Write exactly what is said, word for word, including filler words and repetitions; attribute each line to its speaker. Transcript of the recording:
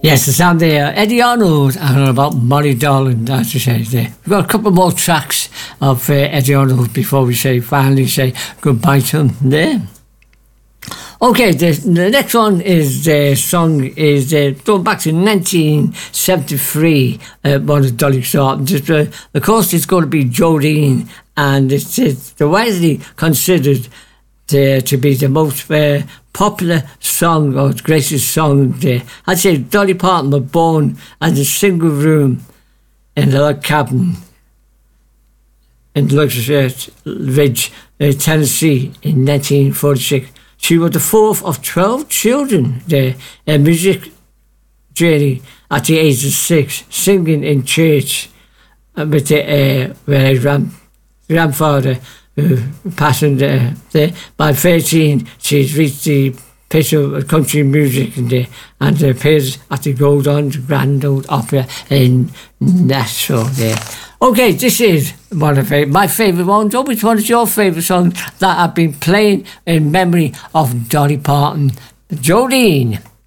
Speaker 1: Yes, the sound there. Eddie Arnold and about Molly Darling, as you say there. We've got a couple more tracks of uh, Eddie Arnold before we say finally say goodbye to him there. Okay, the, the next one is the uh, song is uh, going back to nineteen seventy-three. Uh, one of Dolly Parton. Just, uh, of course, it's going to be Jolene, and it's, it's widely considered to, to be the most uh, popular song or greatest song there. I'd say Dolly Parton was born as a single room in a log cabin in Luxus Ridge, uh, Tennessee, in nineteen forty-six. She was the fourth of twelve children there. A music journey at the age of six, singing in church with the uh, with her grand, grandfather who passed uh, there. By thirteen, she's reached the pitch of country music and, uh, and appears at the Golden Grand Ole Opera in Nashville there. Okay, this is one of my favourite ones. Oh, which one is your favourite song that I've been playing in memory of Dolly Parton? Jolene.